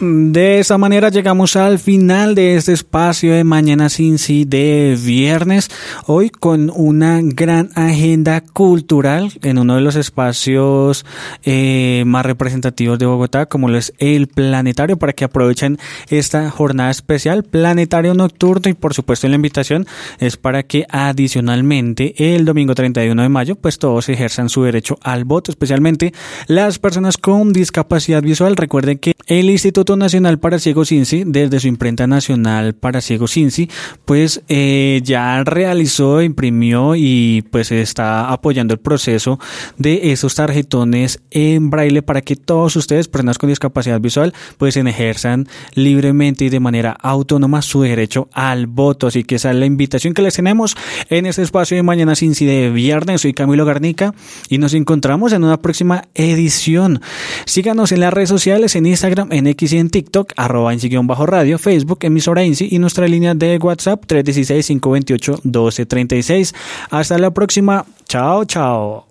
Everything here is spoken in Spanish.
De esta manera llegamos al final de este espacio de Mañanas Cincy de viernes, hoy con una gran agenda cultural en uno de los espacios más representativos de Bogotá, como lo es el Planetario, para que aprovechen esta jornada especial, Planetario Nocturno, y por supuesto la invitación es para que adicionalmente el domingo 31 de mayo pues todos ejerzan su derecho al voto, especialmente las personas con discapacidad visual. Recuerden que el Instituto Nacional para Ciegos Cincy, desde su imprenta nacional para Ciegos Cincy, pues ya realizó, imprimió y pues está apoyando el proceso de esos tarjetones en braille para que todos ustedes, personas con discapacidad visual, pues ejerzan libremente y de manera autónoma su derecho al voto. Así que esa es la invitación que les tenemos en este espacio de Mañana Cincy de viernes. Soy Camilo Garnica y nos encontramos en una próxima edición. Síganos en las redes sociales, en Instagram, en X y en TikTok, @INCY_radio, Facebook, emisora INCY, y nuestra línea de WhatsApp 316-528-1236. Hasta la próxima. Chao, chao.